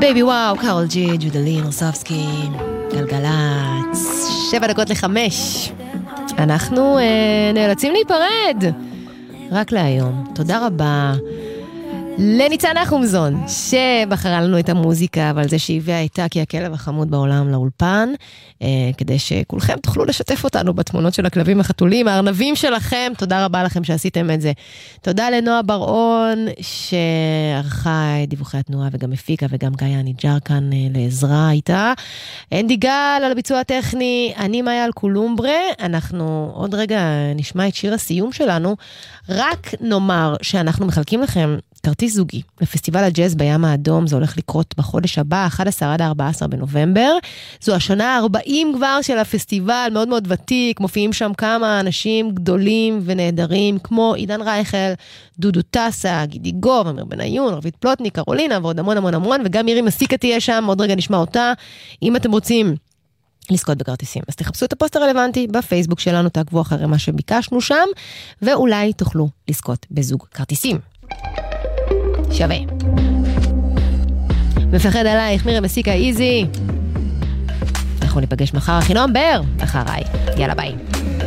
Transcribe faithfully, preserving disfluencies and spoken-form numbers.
בייבי וואו, קארול ג'י, ג'ודלי נוספסקי, גלגלץ, שבע דקות לחמש. אנחנו אה, נאלצים להיפרד רק להיום. תודה רבה לניצן נחומזון שבחרה לנו את המוזיקה, ועל זה שהביאה איתה כי הכלב החמוד בעולם לאולפן, אה, כדי שכולכם תוכלו לשתף אותנו בתמונות של הכלבים החתולים, הארנבים שלכם. תודה רבה לכם שעשיתם את זה. תודה לנועה ברעון שערכה את דיווחי התנועה וגם הפיקה, וגם גיא ניג'ר כאן אה, לעזרה איתה. אנדי גל על הביצוע הטכני, אני מאיה על קולומברה. אנחנו עוד רגע נשמע את שיר הסיום שלנו. רק נאמר שאנחנו מחלקים לכם כרטיס זוגי לפסטיבל הג'אז בים האדום. זה הולך לקרות בחודש הבא, אחד עשר עד ארבעה עשר בנובמבר. זו השנה ה-ארבעים כבר של הפסטיבל, מאוד מאוד ותיק. מופיעים שם כמה אנשים גדולים ונהדרים, כמו עידן רייכל, דודו טסה, גידי גוב, אמיר בניון, רבית פלוטני, קרולינה, ועוד המון המון המון, וגם מירי מסיקה תהיה שם, עוד רגע נשמע אותה. אם אתם רוצים לזכות בכרטיסים, אז תחפשו את הפוסט הרלוונטי בפייסבוק שלנו, תעקבו אחרי מה שביקשנו שם, ואולי תוכלו לזכות בזוג כרטיסים. שווה. מפחד עלייך, מירי מסיקה, איזי. אנחנו ניפגש מחר, חינום בר, אחריי. יאללה ביי.